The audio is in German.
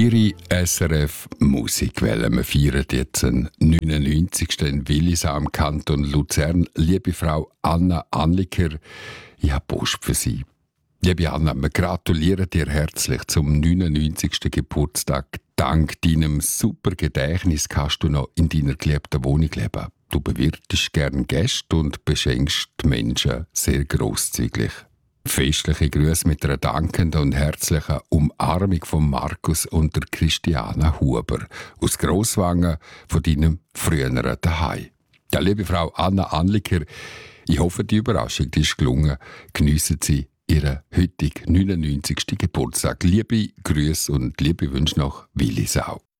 Ihre SRF Musikwelle. Wir feiern jetzt den 99. in Willisau im Kanton Luzern. Liebe Frau Anna Anliker, ich habe Post für Sie. Liebe Anna, wir gratulieren dir herzlich zum 99. Geburtstag. Dank deinem super Gedächtnis kannst du noch in deiner geliebten Wohnung leben. Du bewirtest gern Gäste und beschenkst die Menschen sehr grosszügig. Festliche Grüße mit einer dankenden und herzlichen Umarmung von Markus und der Christiana Huber aus Grosswangen von deinem früheren Zuhause. Ja, liebe Frau Anna Anliker, ich hoffe, die Überraschung ist gelungen. Geniessen Sie Ihren heutigen 99. Geburtstag. Liebe Grüße und liebe Wünsche nach Willisau.